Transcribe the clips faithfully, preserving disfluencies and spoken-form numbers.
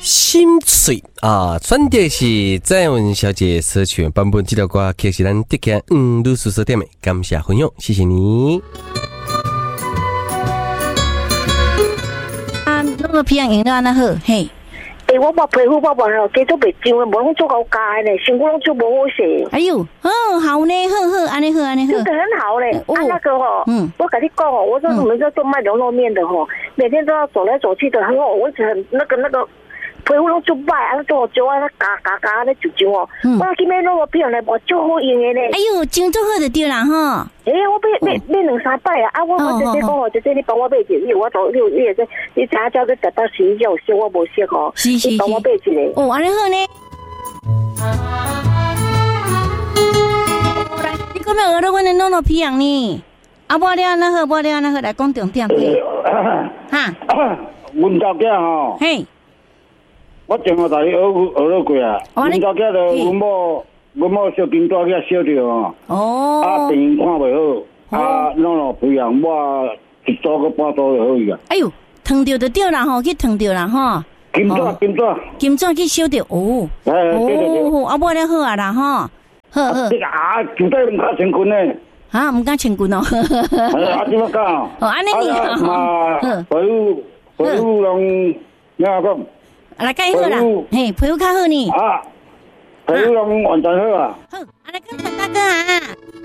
心碎啊，选的是蔡文小姐社群版本这条歌，其实咱得看嗯女宿舍店的，感谢分享，谢谢你。 啊，那个皮样用了那好，嘿。 诶、欸，我把皮肤我把了，继续袂上的，无拢做够加的呢，身躯拢做无好势。 哎呦，哦，好呢，好好，安尼好，安尼好， 这个很好嘞。哦、啊，那个吼，嗯，我跟你讲哦，我说我们在做卖牛肉面的吼，每天都要走来走去的，很好，我很那个那个皮肤拢做歹，啊，做就啊，那嘎嘎嘎那就就哦，嗯、我去买牛肉片来，无就好用的呢。 哎呦，真做好就对啦哈。 诶、欸，我买买买两三摆啊！啊，我我直接讲哦，直接你帮我买一个，我都你你也是你查叫你达到十一有些我无识哦，你帮我买一个。 哦，安尼好呢。你讲咩学到阮的弄弄皮样呢？啊，无了那好，无了那好，来讲重点去。哈， 阮家囝吼， 嘿， 我前下大你学学了过啊。阮家囝就阮某。阮某小金带去烧着哦，哦，啊病看袂好，啊弄弄培养我一周个半周就好去啊。 哎呦，烫着就对啦吼，去烫着啦吼。 金纸金纸金纸去烧着哦。哦，啊无了好啊啦吼，好好。 啊，绝对唔敢穿裙呢。 啊，唔敢穿裙哦。 啊，怎么讲？ 哦，安尼你好。 嘛，皮肤皮肤拢哪讲？ 来介好啦，嘿，皮肤较好呢。 啊。皮肤拢完全好啊！ 好，阿来跟陈大哥啊！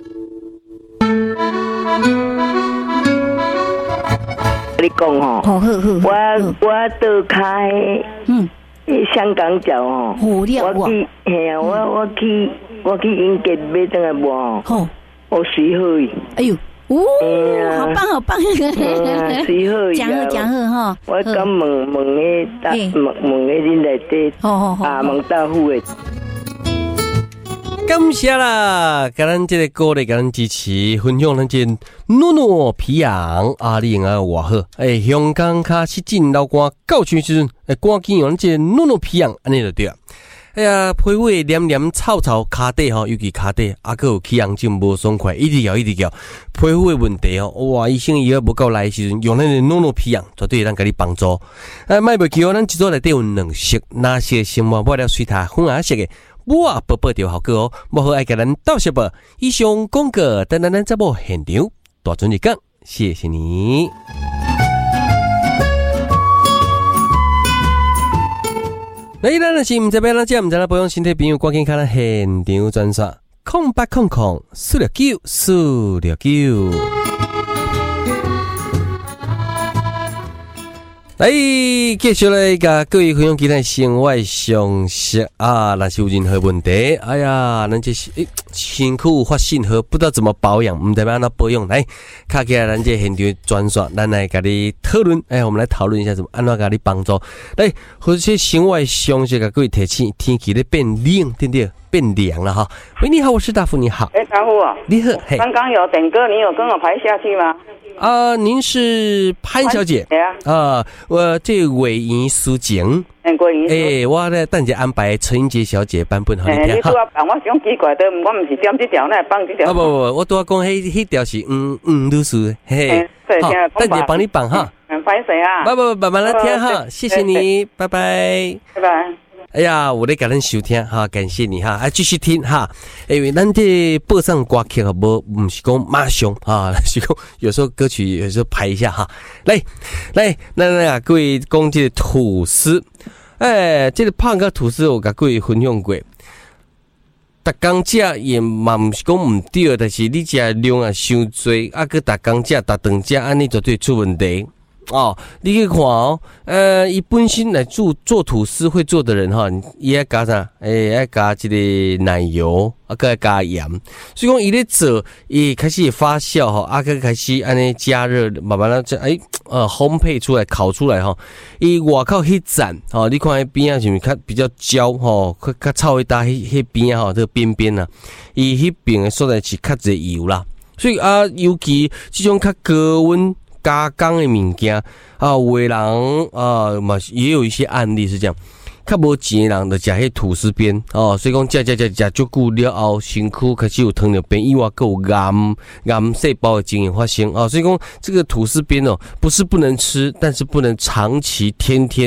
你讲吼， 好好好， 我我倒开，嗯，香港脚吼， 我去，嘿啊，我我去我去英格买等下无吼，我水好伊， 哎呦，哦，好棒好棒， 水好伊， 讲好讲好哈， 我敢问问诶，问问诶恁内底， 好好好， 啊问大夫诶。 感谢啦，给咱这个歌来给咱支持，分享咱这诺诺皮羊啊，你用啊偌好，诶、欸，香港卡失禁老歌到处时阵，诶，赶紧用咱这诺诺皮羊，安尼就对啊。哎呀，皮肤的黏黏臭臭骹底吼，尤其骹底，啊，佮有起红疹无爽快，一直咬一直咬，皮肤的问题吼，哇，医生伊个无够来的时阵，用咱的诺诺皮羊，绝对咱给你帮助。啊，卖袂记哦，咱一组内底有两色，哪色先抹抹了水塔粉红色的。我宝宝就好个哦，无好爱给咱道谢吧。以上讲个，等等咱再无现场大准日讲，谢谢你。来，咱若是毋知要哪只，毋知咱保养身体朋友，赶紧看咱现场专线，空八空空四六九四六九。来，继续来甲各位分享其他生活常识啊！若是有任何问题，哎呀，咱这是诶身躯有发信号，不知道怎么保养，唔知要安怎保养。来，卡起来咱这现场专线，咱来甲你讨论。哎，我们来讨论一下怎么安怎甲你帮助。来，或者生活常识甲各位提醒，天气咧变冷，对不对？变凉了哈。喂，你好，我是大夫，你好。 哎，大夫啊， 你好，嘿。 刚刚有点歌，你有跟我排下去吗？ 啊、呃，您是潘小姐？ 对啊。啊、 呃，我这委员苏景。 嗯，委员。 诶、欸，我咧等下安排陈英杰小姐版本互你听。 你拄啊帮我想奇怪的，我唔是点这条，那放这条。 啊不不不，我拄啊讲迄迄条是嗯嗯律师，嘿。 对， 好，等下帮你绑哈。 嗯，拍谁啊？ 不不不，慢慢来听哈，谢谢你，拜拜。 拜拜。 哎呀，我咧甲咱收听哈，感谢你哈，啊继续听哈，因为咱这播上歌曲啊，无唔是讲马上哈，是讲有时候歌曲有时候排一下哈，来来，咱来各位讲这个吐司，哎，这个胖个吐司我甲各位分享过，逐工食也嘛唔是讲唔对，但是你食量啊伤多，啊佮逐工食、逐顿食，安尼绝对出问题。哦，你去看哦，呃，伊本身来做做吐司会做的人哈，伊爱加啥？诶，爱加这个奶油，啊，佮加盐。所以讲伊咧做，伊开始发酵哈，啊，佮开始安尼加热，慢慢的诶，呃，烘焙出来，烤出来哈。伊外口迄层，哦，你看迄边啊，是毋是较比较焦吼，较较臭一搭迄迄边啊，吼，这个边边啊，伊迄边的所在是较侪油啦。所以啊，尤其这种较高温。加工的物件啊，有的人啊嘛也有一些案例是这样，较无钱的人就食迄吐司边哦，所以讲食食食食足久了后，身躯开始有糖尿病，以外还有癌癌细胞的情形发生啊，所以讲这个吐司边哦，不是不能吃，但是不能长期天天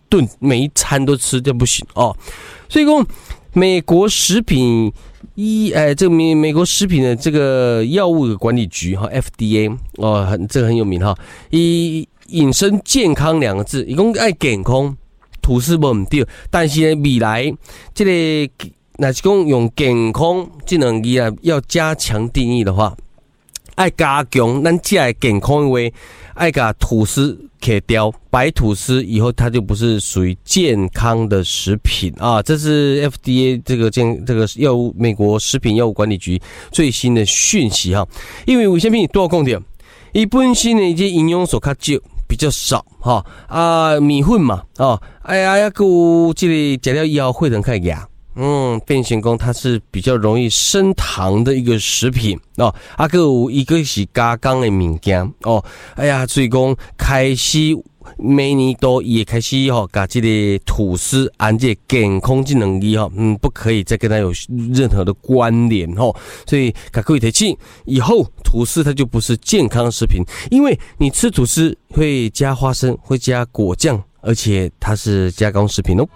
顿每一餐都吃，这不行哦。所以说，美国食品医哎，这个美美国食品的这个药物管理局哈 ，F D A 哦，很这个很有名哈，以引申健康两个字，一共爱健康，吐司无唔对，但是呢，未来这个那是讲用健康这两个啊，要加强定义的话。爱加强咱吃的健康的话，爱把吐司切掉，白吐司以后它就不是属于健康的食品啊。这是 F D A 这个健这个药物美国食品药物管理局最新的讯息哈。因为为什么多少讲点？伊本身的一些营养素较少，比较少哈啊米粉嘛哦，哎呀呀，有这个食了以后会很开牙。嗯，变成讲它是比较容易升糖的一个食品哦，啊个有一个是加工的物件哦，哎呀，所以讲开始每年都也开始吼，把这个吐司按这健康这两个哈，嗯，不可以再跟它有任何的关联吼，所以给各位提醒，以后吐司它就不是健康食品，因为你吃吐司会加花生，会加果酱，而且它是加工食品哦。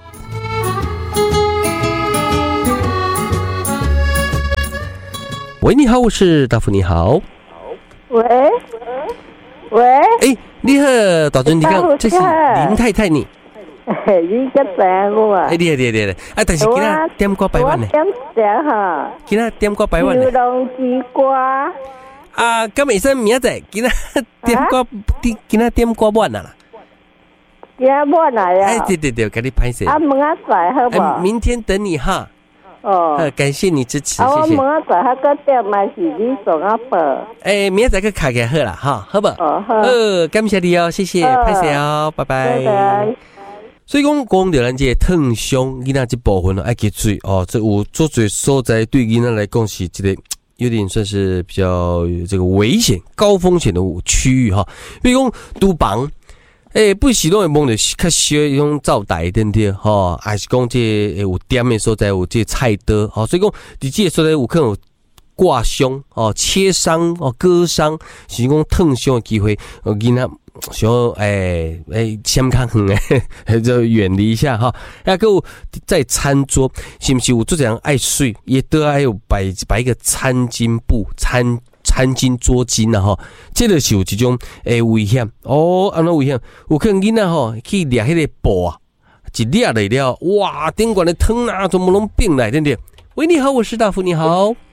喂，你好，我是大福，你好。 喂喂， 哎，你好，大尊，你看，这是林太太你。 你个知我啊？ 哎，对对对对，啊，但是今仔点歌百万呢？ 点点哈？ 今仔点歌百万呢？ 牛龙鸡瓜。 啊，咁未使明仔今仔点歌，今仔点歌满啦。 今仔满来呀？ 哎，对对对，给你拍摄。 啊，明仔载好不好？ 明天等你哈。 哦， 感谢你支持， 啊、 谢谢。 我明仔载迄个店嘛是你送啊报。 哎，明仔载去卡起好啦，哈，好不？ 哦好。 呃，感谢你哦，谢谢，拍摄哦，拜拜。拜拜。所以讲，讲到咱这个烫伤囡仔这部分爱记注意哦，这有做侪所在对囡仔来讲是这个有点算是比较这个危险、高风险的区域哈。比如讲厨房。诶，不是拢会摸着较小迄种灶台等等吼，还是讲这有点的所在有这菜刀吼，所以讲伫这个所在有可能有刮伤哦、切伤哦、割伤，是讲烫伤的机会，囡仔想诶诶，先看远诶，就远离一下哈。还有在餐桌，是不是有做这样爱水，也都还有摆摆一个餐巾布餐。餐巾、桌巾啊，吼，这个是有一种诶危险哦，安怎危险？有可能囡仔吼去掠迄个布啊，一掠来了，哇，顶管的汤啊，怎么拢变来，对不对？喂，你好，我是大福，你好。好。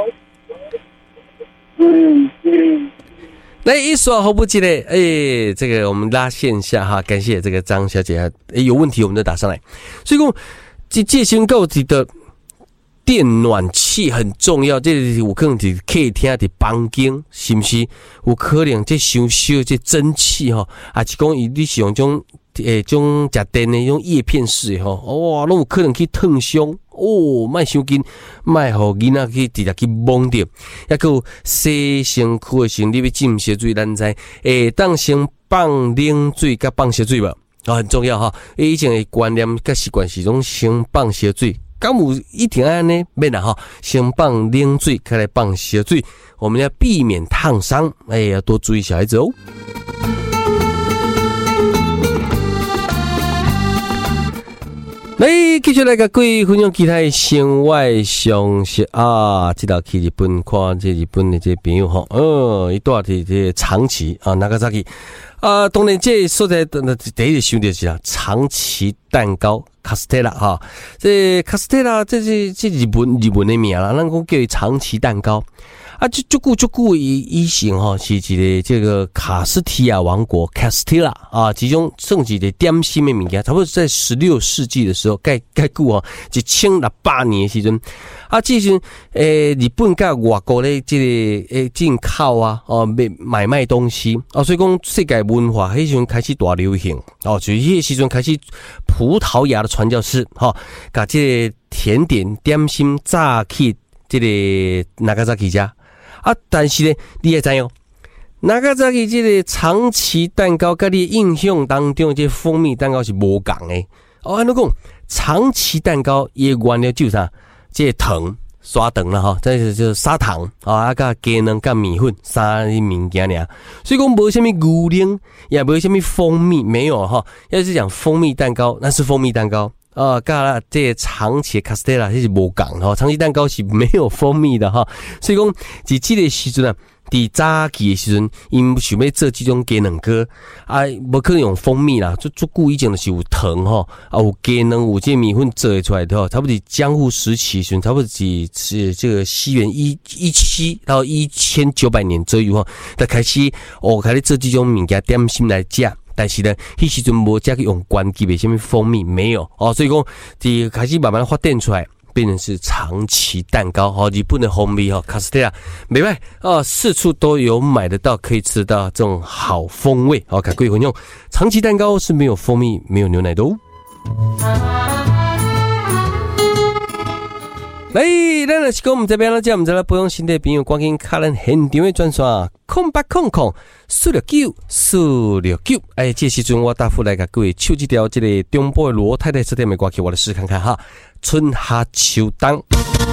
嗯嗯。来一说好不记得，哎，这个我们拉线下哈，感谢这个张小姐，哎，有问题我们就打上来。所以讲，这这先告知的。电暖器很重要，这有可能是客厅的房间，是不是？有可能这伤烧这蒸汽哈，还是讲你是用种诶种食电的种叶片式的吼，哇，拢有可能去烫伤哦，莫伤紧，莫互囡仔去直接去摸着。还有洗身躯的时候，你要浸烧水，咱知诶，当先放冷水甲放烧水吧，啊，很重要哈。以前的观念甲习惯是种先放烧水。敢有一定安呢？免啦哈，先放冷水，开来放烧水，我们要避免烫伤。哎，要多注意小孩子哦。来，继续来甲各位分享其他的生活常识啊！这道去日本看这日本的这朋友哈，嗯，伊住伫这长崎啊，那个啥去啊？当然这所在的第一个想到是啊，长崎蛋糕。卡斯特拉哈，这卡斯特拉这是这日本日本的名啦，咱讲叫伊长崎蛋糕啊，就就久就久以以前哈是一个这个卡斯提亚王国卡斯特拉啊，其中剩一个点心的物件，差不多在十六世纪的时候，盖盖久啊，一千六百年的时阵啊，这时诶日本甲外国咧这个诶进口啊，哦买买卖东西啊，所以讲世界文化迄时阵开始大流行哦，就是迄个时阵开始葡萄牙的传教士哈，把这个甜点点心炸去这个那个扎基家啊，但是呢，你也知哦，那个扎基这个长崎蛋糕，跟你印象当中这蜂蜜蛋糕是无共的哦。安怎讲？长崎蛋糕也原料就是啥？这个糖砂糖啦哈，这是就是砂糖啊，啊甲鸡卵甲米粉三物件尔，所以讲无什么牛奶，也无什么蜂蜜，没有哈。要是讲蜂蜜蛋糕，那是蜂蜜蛋糕啊，甲这长期卡斯特拉这是无共哈，长期蛋糕是没有蜂蜜的哈。所以讲在这个时阵啊。伫早期的时阵，因想要做这种鸡卵糕，啊，无可能用蜂蜜啦，就足久以前就是有糖吼，啊有鸡卵有这米粉做得出来的吼，差不多江户时期时，差不多是是这个西元一一七到一千九百年左右吼，才开始哦开始做这种物件点心来食。但是呢，迄时阵无再去用关机的什么蜂蜜没有哦，所以讲伫开始慢慢发展出来。变成是长崎蛋糕哦，日本的红米哦，卡斯特拉，没办哦，四处都有买得到，可以吃到这种好风味哦。各位朋友，长崎蛋糕是没有蜂蜜、没有牛奶的哦。来，咱若是讲我们这边了，叫我们这来播放新的朋友，赶紧卡咱现场的专线空八空空四六九四六九。哎，这时阵我答复来给各位唱一条这个中部的罗太太这点的歌曲，我来试看看哈。春夏秋冬。